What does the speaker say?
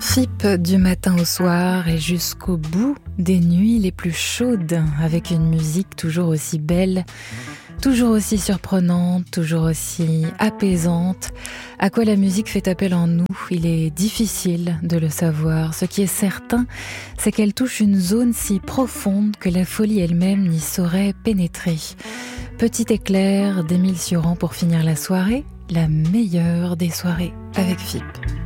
FIP du matin au soir et jusqu'au bout des nuits les plus chaudes, avec une musique toujours aussi belle, toujours aussi surprenante, toujours aussi apaisante. À quoi la musique fait appel en nous, il est difficile de le savoir. Ce qui est certain, c'est qu'elle touche une zone si profonde que la folie elle-même n'y saurait pénétrer. Petit éclair d'Émile Cioran pour finir la soirée, la meilleure des soirées avec FIP.